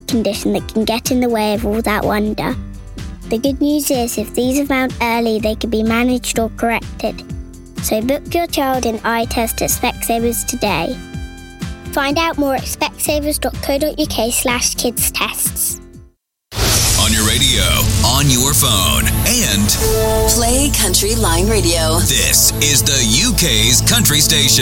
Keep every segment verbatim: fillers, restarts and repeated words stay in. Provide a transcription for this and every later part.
condition that can get in the way of all that wonder. The good news is, if these are found early, they can be managed or corrected. So book your child in eye test at Specsavers today. Find out more at specsavers.co.uk slash kids tests. On your radio, on your phone, and Play Country Line Radio. This is the U K's country station.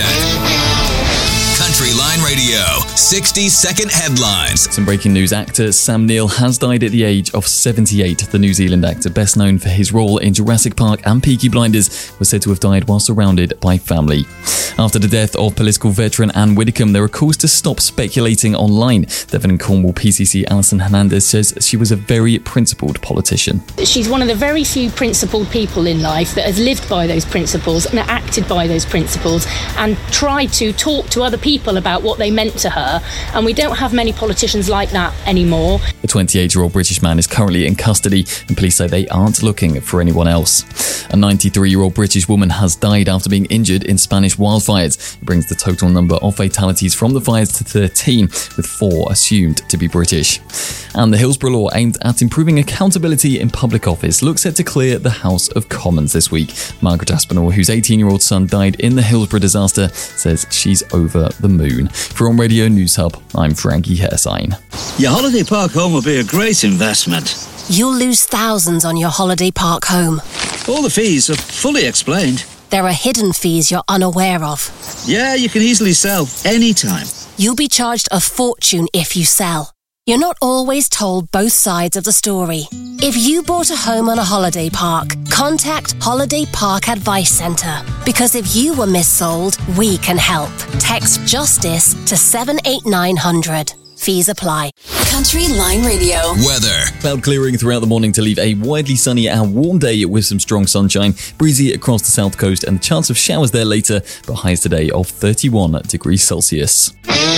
Country Line Radio, sixty second headlines. Some breaking news. Actor Sam Neill has died at the age of seventy-eight. The New Zealand actor, best known for his role in Jurassic Park and Peaky Blinders, was said to have died while surrounded by family. After the death of political veteran Anne Widdecombe, there are calls to stop speculating online. Devon and Cornwall P C C Alison Hernandez says she was a very principled politician. She's one of the very few principled people in life that has lived by those principles and acted by those principles and tried to talk to other people about what they meant to her, and we don't have many politicians like that anymore. The twenty-eight-year-old British man is currently in custody, and police say they aren't looking for anyone else. A ninety-three-year-old British woman has died after being injured in Spanish wildfires. It brings the total number of fatalities from the fires to thirteen, with four assumed to be British. And the Hillsborough law aimed at improving accountability in public office looks set to clear the House of Commons this week. Margaret Aspinall, whose eighteen-year-old son died in the Hillsborough disaster, says she's over the moon. For On Radio News Hub, I'm Frankie Hairsign. Your holiday park home will be a great investment. You'll lose thousands on your holiday park home. All the fees are fully explained. There are hidden fees you're unaware of. Yeah, you can easily sell anytime. You'll be charged a fortune if you sell. You're not always told both sides of the story. If you bought a home on a holiday park, contact Holiday Park Advice Centre. Because if you were missold, we can help. Text JUSTICE to seven eight nine hundred. Fees apply. Country Line Radio. Weather. Cloud clearing throughout the morning to leave a widely sunny and warm day with some strong sunshine. Breezy across the south coast and the chance of showers there later, but highs today of thirty-one degrees Celsius.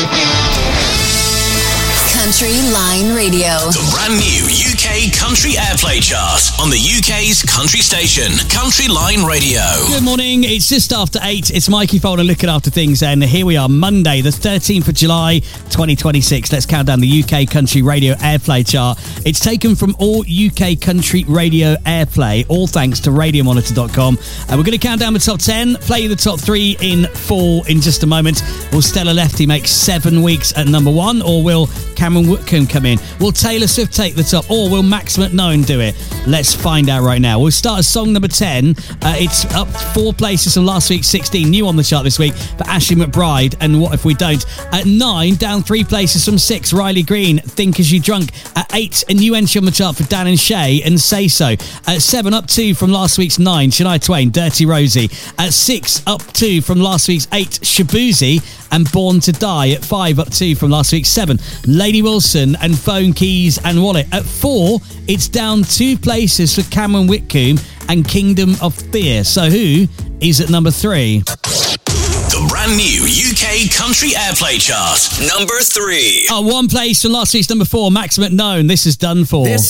Country Line Radio. The brand new U K Country Airplay Chart on the U K's country station, Country Line Radio. Good morning, it's just after eight. It's Mikey Folder looking after things, and here we are, Monday, the thirteenth of July, twenty twenty-six. Let's count down the U K Country Radio Airplay Chart. It's taken from all U K Country Radio Airplay, all thanks to radio monitor dot com. And we're going to count down the top ten, play the top three in four in just a moment. Will Stella Lefty make seven weeks at number one, or will Cameron Whitcomb come in? Will Taylor Swift take the top, or will Max McKnown do it? Let's find out right now. We'll start at song number ten. Uh, it's up four places from last week's sixteen, new on the chart this week for Ashley McBride, and What If We Don't. At nine, down three places from six, Riley Green, Think As You Drunk. At eight, a new entry on the chart for Dan and Shay, and Say So. At seven, up two from last week's nine, Shania Twain, Dirty Rosie. At six, up two from last week's eight, Shabuzi, and Born to Die. At five, up two from last week's seven, Lady Wilson and Phone, Keys and Wallet. At four, it's down two places for Cameron Whitcomb and Kingdom of Fear. So who is at number three? The brand new U K Country Airplay Chart, number three. Oh, one place from last week's number four, Max McKnown. This is Done For. This